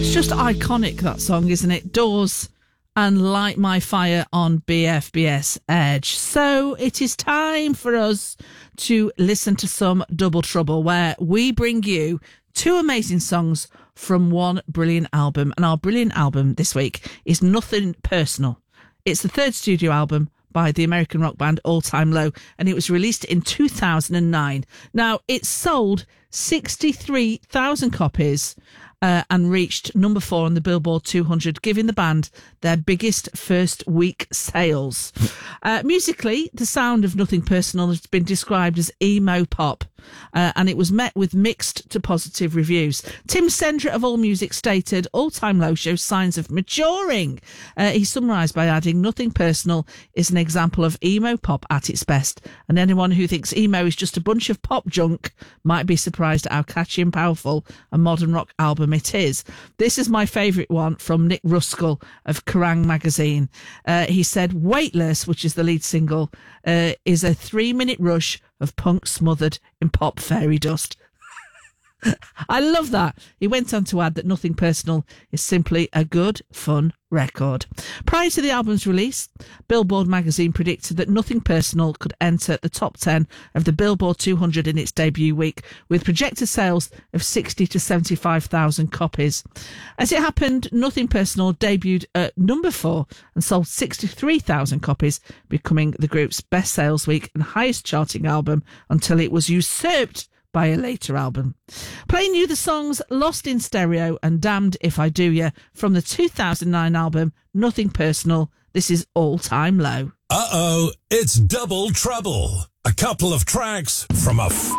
It's just iconic, that song, isn't it? Doors and Light My Fire on BFBS Edge. So it is time for us to listen to some Double Trouble, where we bring you two amazing songs from one brilliant album. And our brilliant album this week is Nothing Personal. It's the third studio album by the American rock band All Time Low, and it was released in 2009. Now, it sold 63,000 copies and reached number 4 on the Billboard 200, giving the band their biggest first week sales. Musically, the sound of Nothing Personal has been described as emo pop, and it was met with mixed to positive reviews. Tim Sendra of AllMusic stated, All Time Low shows signs of maturing. He summarised by adding, Nothing Personal is an example of emo pop at its best, and anyone who thinks emo is just a bunch of pop junk might be surprised at how catchy and powerful a modern rock album it is. This is my favourite one from Nick Ruskell of Kerrang! Magazine. He said, Weightless, which is the lead single, is a 3-minute rush of punk smothered in pop fairy dust. I love that. He went on to add that Nothing Personal is simply a good, fun record. Prior to the album's release, Billboard magazine predicted that Nothing Personal could enter the top 10 of the Billboard 200 in its debut week, with projected sales of 60 to 75,000 copies. As it happened, Nothing Personal debuted at number 4 and sold 63,000 copies, becoming the group's best sales week and highest charting album until it was usurped by a later album. Playing you the songs Lost in Stereo and Damned If I Do Ya from the 2009 album Nothing Personal. This is All Time Low. It's Double Trouble. A couple of tracks from a